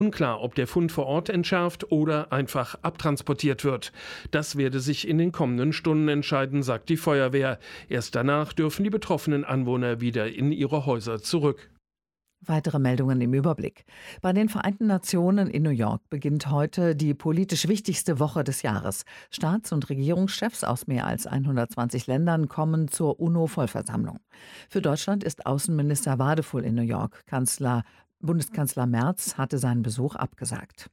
Unklar, ob der Fund vor Ort entschärft oder einfach abtransportiert wird. Das werde sich in den kommenden Stunden entscheiden, sagt die Feuerwehr. Erst danach dürfen die betroffenen Anwohner wieder in ihre Häuser zurück. Weitere Meldungen im Überblick. Bei den Vereinten Nationen in New York beginnt heute die politisch wichtigste Woche des Jahres. Staats- und Regierungschefs aus mehr als 120 Ländern kommen zur UNO-Vollversammlung. Für Deutschland ist Außenminister Wadefull in New York. Bundeskanzler Merz hatte seinen Besuch abgesagt.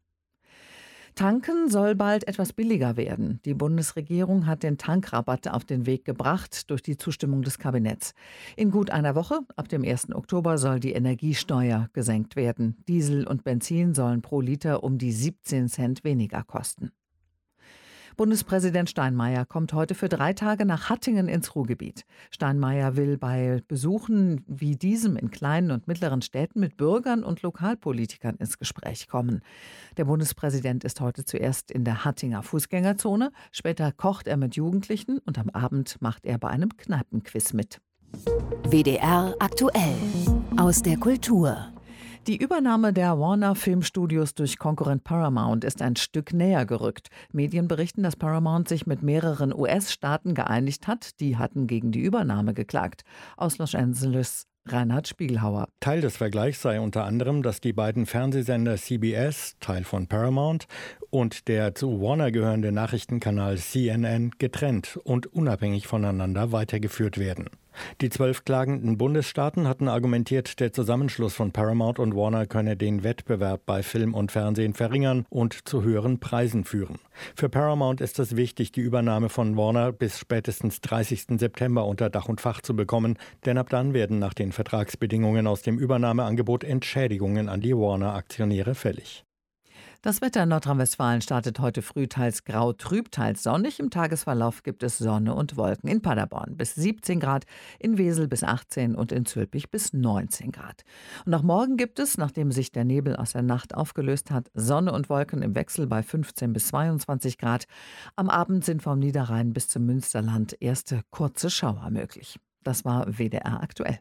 Tanken soll bald etwas billiger werden. Die Bundesregierung hat den Tankrabatt auf den Weg gebracht durch die Zustimmung des Kabinetts. In gut einer Woche, ab dem 1. Oktober, soll die Energiesteuer gesenkt werden. Diesel und Benzin sollen pro Liter um die 17 Cent weniger kosten. Bundespräsident Steinmeier kommt heute für 3 Tage nach Hattingen ins Ruhrgebiet. Steinmeier will bei Besuchen wie diesem in kleinen und mittleren Städten mit Bürgern und Lokalpolitikern ins Gespräch kommen. Der Bundespräsident ist heute zuerst in der Hattinger Fußgängerzone, später kocht er mit Jugendlichen und am Abend macht er bei einem Kneipenquiz mit. WDR aktuell aus der Kultur. Die Übernahme der Warner Filmstudios durch Konkurrent Paramount ist ein Stück näher gerückt. Medien berichten, dass Paramount sich mit mehreren US-Staaten geeinigt hat. Die hatten gegen die Übernahme geklagt. Aus Los Angeles Reinhard Spiegelhauer. Teil des Vergleichs sei unter anderem, dass die beiden Fernsehsender CBS, Teil von Paramount, und der zu Warner gehörende Nachrichtenkanal CNN getrennt und unabhängig voneinander weitergeführt werden. Die 12 klagenden Bundesstaaten hatten argumentiert, der Zusammenschluss von Paramount und Warner könne den Wettbewerb bei Film und Fernsehen verringern und zu höheren Preisen führen. Für Paramount ist es wichtig, die Übernahme von Warner bis spätestens 30. September unter Dach und Fach zu bekommen, denn ab dann werden nach den Vertragsbedingungen aus dem Übernahmeangebot Entschädigungen an die Warner-Aktionäre fällig. Das Wetter in Nordrhein-Westfalen startet heute früh teils grau, trüb, teils sonnig. Im Tagesverlauf gibt es Sonne und Wolken. In Paderborn bis 17 Grad, in Wesel bis 18 und in Zülpich bis 19 Grad. Und auch morgen gibt es, nachdem sich der Nebel aus der Nacht aufgelöst hat, Sonne und Wolken im Wechsel bei 15 bis 22 Grad. Am Abend sind vom Niederrhein bis zum Münsterland erste kurze Schauer möglich. Das war WDR aktuell.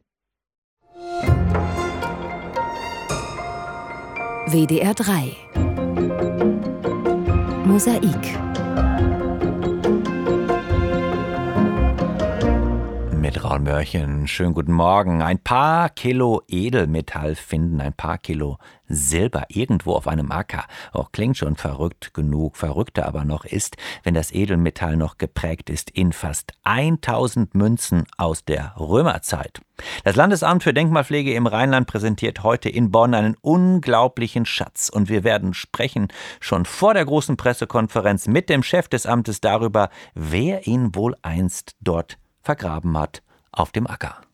WDR 3 Mosaik. Mit Raul Mörchen, schönen guten Morgen. Ein paar Kilo Edelmetall finden, ein paar Kilo Silber irgendwo auf einem Acker. Auch klingt schon verrückt genug. Verrückter aber noch ist, wenn das Edelmetall noch geprägt ist in fast 1000 Münzen aus der Römerzeit. Das Landesamt für Denkmalpflege im Rheinland präsentiert heute in Bonn einen unglaublichen Schatz. Und wir werden sprechen, schon vor der großen Pressekonferenz mit dem Chef des Amtes darüber, wer ihn wohl einst dort vergraben hat auf dem Acker.